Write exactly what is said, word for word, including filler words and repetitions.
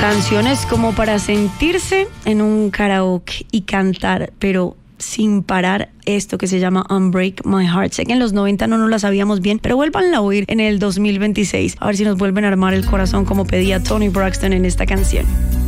Canciones como para sentirse en un karaoke y cantar, pero sin parar, esto que se llama Unbreak My Heart. Sé que en los noventa no nos la sabíamos bien, pero vuélvanla a oír en el dos mil veintiséis, a ver si nos vuelven a armar el corazón como pedía Toni Braxton en esta canción.